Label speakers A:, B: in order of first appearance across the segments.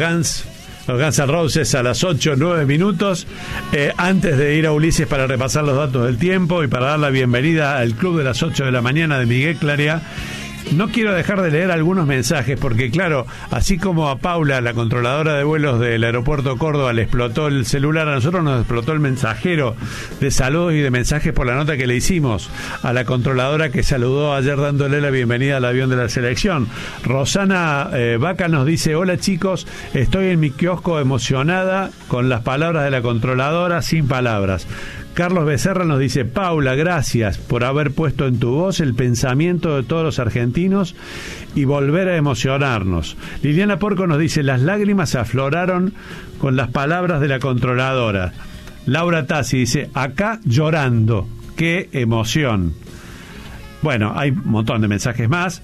A: Guns N' Roses a las 8:09. Antes de ir a Ulises para repasar los datos del tiempo y para dar la bienvenida al Club de las 8 de la mañana de Miguel Clarea, no quiero dejar de leer algunos mensajes porque, claro, así como a Paula, la controladora de vuelos del aeropuerto Córdoba, le explotó el celular, a nosotros nos explotó el mensajero de saludos y de mensajes por la nota que le hicimos a la controladora que saludó ayer dándole la bienvenida al avión de la selección. Rosana Vaca nos dice: hola chicos, estoy en mi kiosco emocionada con las palabras de la controladora, sin palabras. Carlos Becerra nos dice: Paula, gracias por haber puesto en tu voz el pensamiento de todos los argentinos y volver a emocionarnos. Liliana Porco nos dice: las lágrimas afloraron con las palabras de la controladora. Laura Tassi dice: acá llorando, qué emoción. Bueno, hay un montón de mensajes más.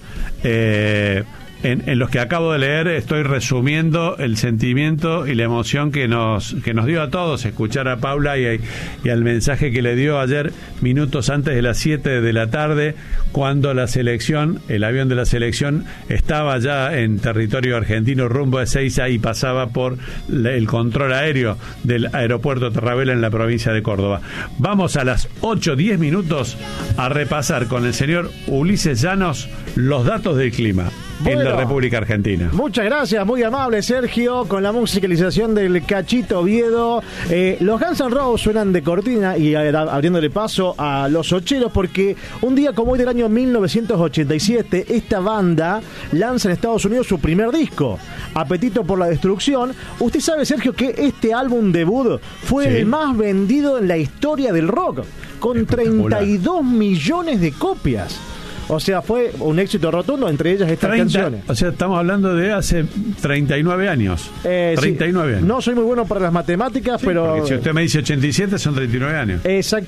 A: En los que acabo de leer estoy resumiendo el sentimiento y la emoción que nos dio a todos escuchar a Paula y al mensaje que le dio ayer minutos antes de las 7 de la tarde, cuando la selección, el avión de la selección estaba ya en territorio argentino rumbo a Ezeiza y pasaba por el control aéreo del aeropuerto Terravela en la provincia de Córdoba. Vamos a las 8:10 a repasar con el señor Ulises Llanos los datos del clima. Bueno, en la República Argentina.
B: Muchas gracias, muy amable Sergio, con la musicalización del Cachito Oviedo. Los Guns N' Roses suenan de cortina y abriéndole paso a los ocheros, porque un día como hoy del año 1987, esta banda lanza en Estados Unidos su primer disco, Apetito por la Destrucción. Usted sabe, Sergio, que este álbum debut fue el más vendido en la historia del rock, con 32 millones de copias. O sea, fue un éxito rotundo, entre ellas estas canciones.
A: O sea, estamos hablando de hace 39 años. 39
B: sí.
A: años.
B: No soy muy bueno para las matemáticas, sí, pero...
A: Porque si usted me dice 87, son 39 años.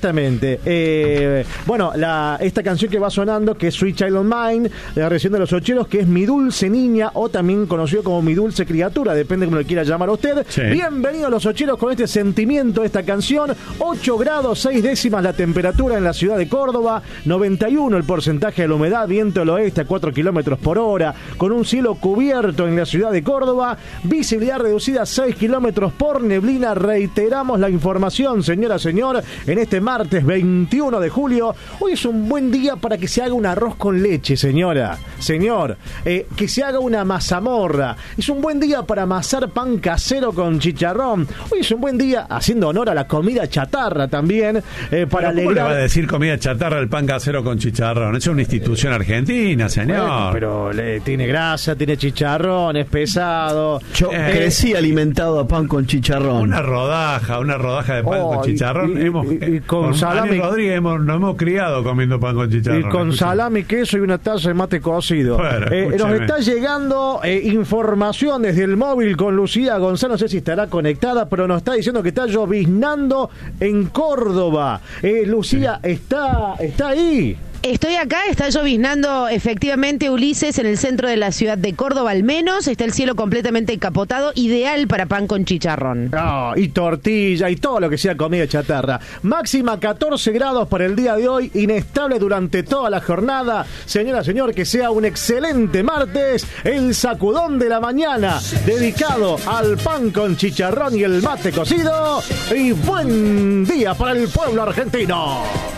B: Exactamente. Bueno, esta canción que va sonando, que es Sweet Child of Mine, de la región de los ocheros, que es Mi Dulce Niña, o también conocido como Mi Dulce Criatura, depende como lo quiera llamar usted. Sí. Bienvenido a los ocheros con este sentimiento de esta canción. 8 grados 6 décimas la temperatura en la ciudad de Córdoba, 91 el porcentaje de la humedad, viento del oeste a 4 kilómetros por hora, con un cielo cubierto en la ciudad de Córdoba, visibilidad reducida a 6 kilómetros por neblina. Reiteramos la información, señora, señor, en este martes 21 de julio. Hoy es un buen día para que se haga un arroz con leche, señora, señor, que se haga una mazamorra. Es un buen día para amasar pan casero con chicharrón. Hoy es un buen día, haciendo honor a la comida chatarra también, para alegrar. ¿Cómo
A: le va a decir comida chatarra el pan casero con chicharrón? Es una institución argentina, señor.
B: Bueno, pero tiene grasa, tiene chicharrón, es pesado.
C: Yo crecí alimentado a pan con chicharrón.
A: Una rodaja de pan con chicharrón.
B: Y con salami.
A: Ani Rodríguez nos hemos criado comiendo pan con chicharrón.
B: Y con salami, queso y una taza de mate cocido.
A: Bueno,
B: nos está llegando información desde el móvil con Lucía González. No sé si estará conectada, pero nos está diciendo que está lloviznando en Córdoba. Lucía, sí. está ahí.
D: Estoy acá, está lloviznando efectivamente, Ulises, en el centro de la ciudad de Córdoba al menos. Está el cielo completamente encapotado, ideal para pan con chicharrón.
B: Y tortilla y todo lo que sea comida chatarra. Máxima 14 grados para el día de hoy, inestable durante toda la jornada. Señora, señor, que sea un excelente martes, el sacudón de la mañana, dedicado al pan con chicharrón y el mate cocido. Y buen día para el pueblo argentino.